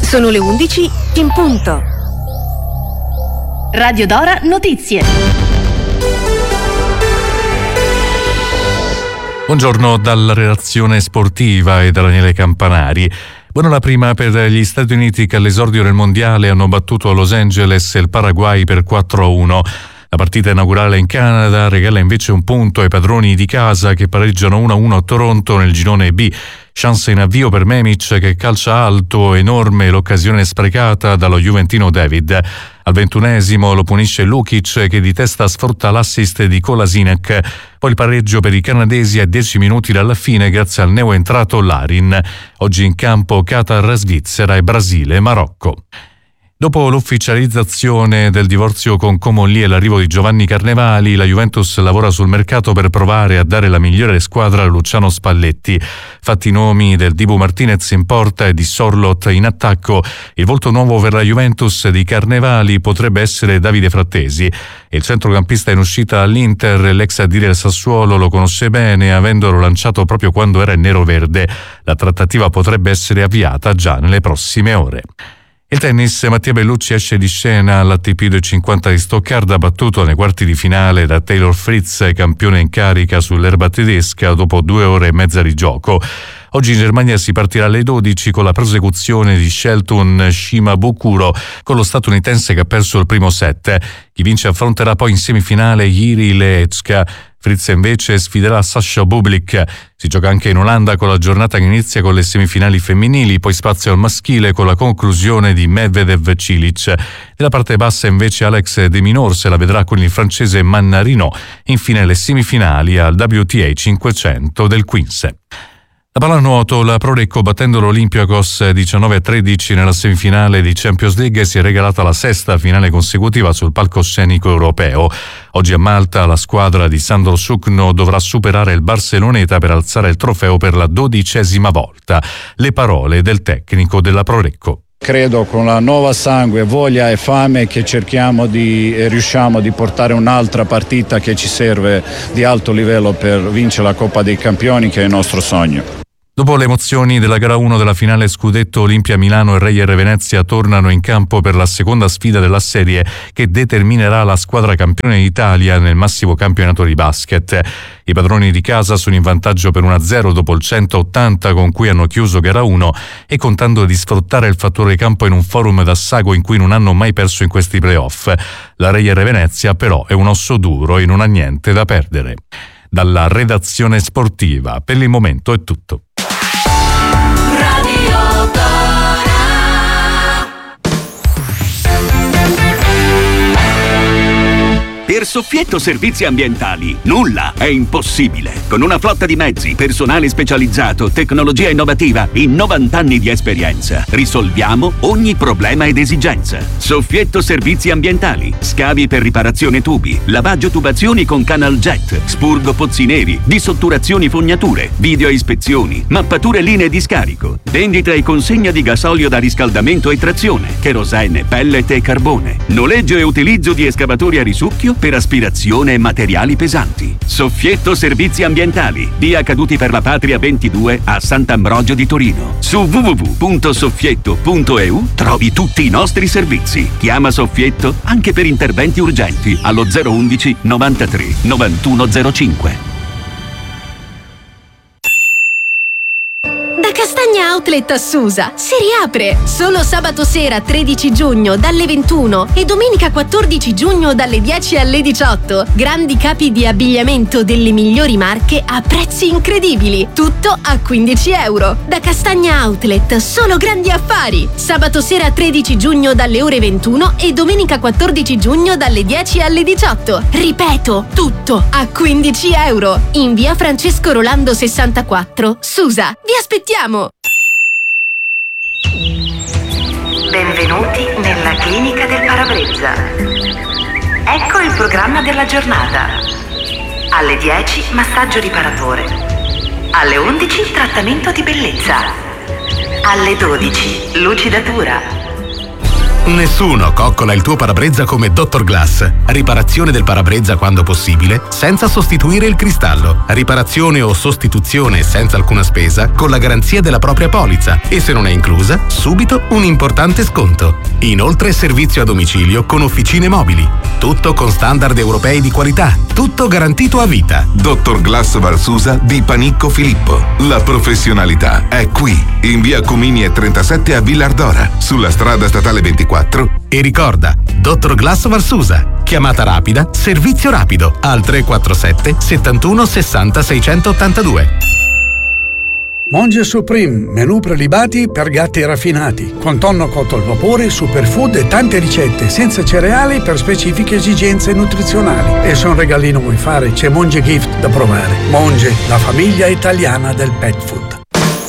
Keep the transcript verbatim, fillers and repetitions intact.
Sono le undici in punto. Radio Dora Notizie. Buongiorno dalla redazione sportiva e da Daniele Campanari. Buona la prima per gli Stati Uniti che all'esordio del mondiale hanno battuto a Los Angeles il Paraguay per quattro a uno. La partita inaugurale in Canada regala invece un punto ai padroni di casa che pareggiano uno a uno a Toronto nel girone B. Chance in avvio per Memic che calcia alto, enorme l'occasione sprecata dallo juventino David. Al ventunesimo lo punisce Lukic che di testa sfrutta l'assist di Kolasinac. Poi il pareggio per i canadesi a dieci minuti dalla fine grazie al neoentrato Larin. Oggi in campo Qatar, Svizzera e Brasile, Marocco. Dopo l'ufficializzazione del divorzio con Comolli e l'arrivo di Giovanni Carnevali, la Juventus lavora sul mercato per provare a dare la migliore squadra a Luciano Spalletti. Fatti i nomi del Dibu Martinez in porta e di Sorlot in attacco, il volto nuovo per la Juventus di Carnevali potrebbe essere Davide Frattesi. Il centrocampista in uscita all'Inter, l'ex addire del Sassuolo, lo conosce bene, avendolo lanciato proprio quando era in nero-verde. La trattativa potrebbe essere avviata già nelle prossime ore. Il tennis, Mattia Bellucci esce di scena all'A T P duecentocinquanta di Stoccarda, battuto nei quarti di finale da Taylor Fritz, campione in carica sull'erba tedesca dopo due ore e mezza di gioco. Oggi in Germania si partirà alle dodici con la prosecuzione di Shelton Shimabukuro con lo statunitense che ha perso il primo set. Chi vince affronterà poi in semifinale Jiri Lehečka. Fritz invece sfiderà Sasha Bublik. Si gioca anche in Olanda con la giornata che inizia con le semifinali femminili, poi spazio al maschile con la conclusione di Medvedev-Cilic. Nella parte bassa invece Alex De Minaur se la vedrà con il francese Mannarino. Infine le semifinali al W T A cinquecento del Queens. La pallanuoto, la Prorecco battendo l'Olympiakos diciannove a tredici nella semifinale di Champions League si è regalata la sesta finale consecutiva sul palcoscenico europeo. Oggi a Malta la squadra di Sandro Sukno dovrà superare il Barceloneta per alzare il trofeo per la dodicesima volta. Le parole del tecnico della Prorecco. Credo con la nuova sangue, voglia e fame che cerchiamo di e riusciamo di portare un'altra partita che ci serve di alto livello per vincere la Coppa dei Campioni, che è il nostro sogno. Dopo le emozioni della gara uno della finale scudetto, Olimpia Milano e Reyer Venezia tornano in campo per la seconda sfida della serie che determinerà la squadra campione d'Italia nel massimo campionato di basket. I padroni di casa sono in vantaggio per uno a zero dopo il centottanta con cui hanno chiuso gara uno e contando di sfruttare il fattore campo in un forum d'assago in cui non hanno mai perso in questi playoff. La Reyer Venezia però è un osso duro e non ha niente da perdere. Dalla redazione sportiva, per il momento è tutto. Per Soffietto Servizi Ambientali nulla è impossibile. Con una flotta di mezzi, personale specializzato, tecnologia innovativa, in novanta anni di esperienza, risolviamo ogni problema ed esigenza. Soffietto Servizi Ambientali, scavi per riparazione tubi, lavaggio tubazioni con canal jet, spurgo pozzi neri, dissotturazioni fognature, video ispezioni, mappature linee di scarico, vendita e consegna di gasolio da riscaldamento e trazione, kerosene, pellet e carbone, noleggio e utilizzo di escavatori a risucchio per aspirazione e materiali pesanti. Soffietto Servizi Ambientali, via Caduti per la Patria ventidue a Sant'Ambrogio di Torino. Su w w w punto soffietto punto e u trovi tutti i nostri servizi. Chiama Soffietto anche per interventi urgenti allo zero undici novantatré novantuno zero cinque. Castagna Outlet a Susa si riapre solo sabato sera tredici giugno dalle ventuno e domenica quattordici giugno dalle dieci alle diciotto. Grandi capi di abbigliamento delle migliori marche a prezzi incredibili. Tutto a quindici euro. Da Castagna Outlet solo grandi affari. Sabato sera tredici giugno dalle ore ventuno e domenica quattordici giugno dalle dieci alle diciotto. Ripeto, tutto a quindici euro. In via Francesco Rolando sessantaquattro, Susa. Vi aspettiamo! Benvenuti nella clinica del parabrezza. Ecco il programma della giornata. Alle dieci massaggio riparatore. Alle undici trattamento di bellezza. Alle dodici lucidatura. Nessuno coccola il tuo parabrezza come Dottor Glass. Riparazione del parabrezza quando possibile, senza sostituire il cristallo. Riparazione o sostituzione senza alcuna spesa, con la garanzia della propria polizza. E se non è inclusa, subito un importante sconto. Inoltre servizio a domicilio con officine mobili. Tutto con standard europei di qualità. Tutto garantito a vita. Dottor Glass Valsusa di Panicco Filippo. La professionalità è qui. In via Comini e trentasette a Villardora, sulla strada statale ventiquattro. E ricorda, Dottor Glass Valsusa. Chiamata rapida, servizio rapido al tre quattro sette settantuno sessanta seicentottantadue. Monge Supreme, menù prelibati per gatti raffinati, con tonno cotto al vapore, superfood e tante ricette, senza cereali per specifiche esigenze nutrizionali. E se un regalino vuoi fare, c'è Monge Gift da provare. Monge, la famiglia italiana del pet food.